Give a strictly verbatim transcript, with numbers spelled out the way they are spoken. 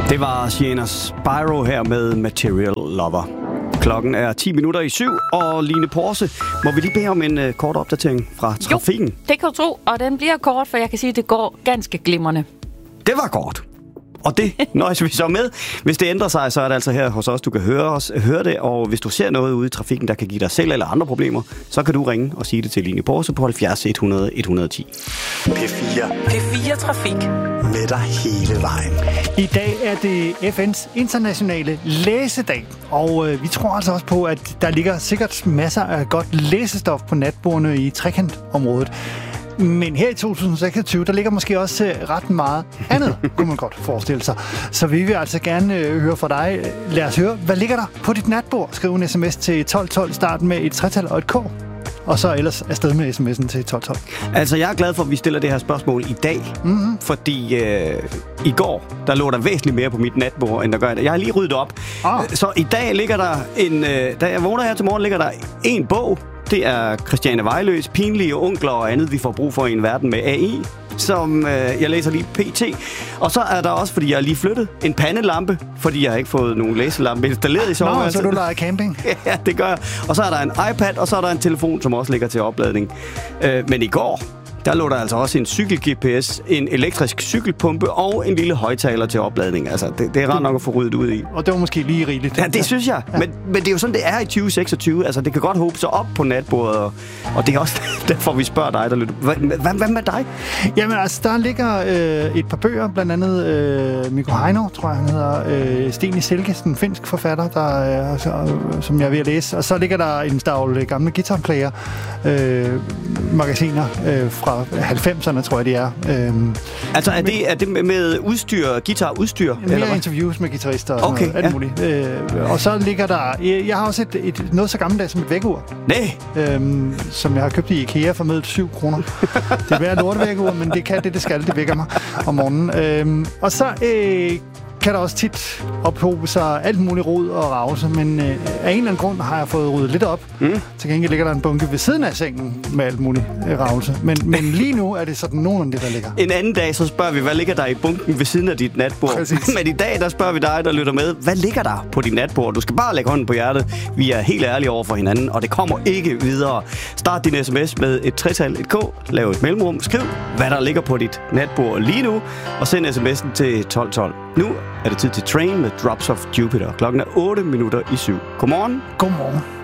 Det var Sienna Spyro her med Material Lover. Klokken er ti minutter i syv, og Line Porse, må vi lige bede om en uh, kort opdatering fra trafikken? Jo, det kan du tro, og den bliver kort, for jeg kan sige, at det går ganske glimrende. Det var kort. Og det nøjes vi så med. Hvis det ændrer sig, så er det altså her hos os, du kan høre, os, høre det. Og hvis du ser noget ude i trafikken, der kan give dig selv eller andre problemer, så kan du ringe og sige det til Line Porse på halvfjerds et hundrede et hundrede og ti. P fire. P fire Trafik. Med dig hele vejen. I dag er det F N's internationale læsedag, og øh, vi tror altså også på, at der ligger sikkert masser af godt læsestof på natbordene i trekantområdet. Men her i to tusind seksogtyve, der ligger måske også ret meget andet, kunne man godt forestille sig. Så vi vil altså gerne øh, høre fra dig. Lad os høre, hvad ligger der på dit natbord? Skriv en sms til tolv tolv, start med et tretal og et K. Og så ellers afsted med sms'en til tolv tolv. Altså, jeg er glad for, at vi stiller det her spørgsmål i dag. Mm-hmm. Fordi øh, i går, der lå der væsentligt mere på mit natbord, end der gør i dag. Jeg har lige ryddet op. Ah. Så i dag ligger der en... Øh, da jeg vågner her til morgen, ligger der en bog. Det er Christiane Vejløs, Pinlige onkler og andet, vi får brug for i en verden med A I, som øh, jeg læser lige pt. Og så er der også, fordi jeg har lige flyttet, en pandelampe, fordi jeg har ikke fået nogen læselampe installeret i soveværelset. Nå, så du leger camping? Ja, det gør jeg. Og så er der en iPad, og så er der en telefon, som også ligger til opladning. Øh, men i går, der lå der altså også en cykel-G P S, en elektrisk cykelpumpe og en lille højtaler til opladning. Altså, det, det er rart nok at få ryddet ud i. Og det var måske lige rigeligt. Ja, det synes jeg. Ja. Men, men det er jo sådan, det er i tyve seksogtyve. Altså, det kan godt håbe sig op på natbordet, og, og det er også derfor, vi spørger dig, der lytter. Hvad, hvad med dig? Jamen, altså, der ligger øh, et par bøger, blandt andet øh, Mikko Heino, tror jeg, han hedder. Øh, Sten i Silkes, en finsk forfatter, der, øh, så, som jeg er ved at læse. Og så ligger der en stavle gamle guitarplayer øh, magasiner øh, fra halvfemserne, tror jeg, de er. Øhm, altså, er det, er det med udstyr, guitarudstyr? Mere eller interviews med guitarister og okay, sådan noget, alt ja. muligt. Øh, og så ligger der... Jeg har også et, et noget så gammeldags som et vækkeur. Nej! Øhm, som jeg har købt i IKEA for med syv kroner. Det er værd lortevækkeur, men det kan det, det skal. Det vækker mig om morgenen. Øhm, og så... Øh, kan der også tit ophobe sig alt muligt rod og ravse, men øh, af en eller anden grund har jeg fået ryddet lidt op. Mm. Til gengæld ligger der en bunke ved siden af sengen med alt muligt øh, ravse. Men, men lige nu er det sådan nogen det, der ligger. En anden dag, så spørger vi, hvad ligger der i bunken ved siden af dit natbord? Præcis. Men i dag, der spørger vi dig, der lytter med, hvad ligger der på dit natbord? Du skal bare lægge hånden på hjertet. Vi er helt ærlige over for hinanden, og det kommer ikke videre. Start din sms med et tretal, et K, lav et mellemrum, skriv, hvad der ligger på dit natbord lige nu, og send sms'en til tolv tolv. Nu er det tid til Train med Drops of Jupiter. Klokken er otte minutter i syv. Godmorgen. Godmorgen.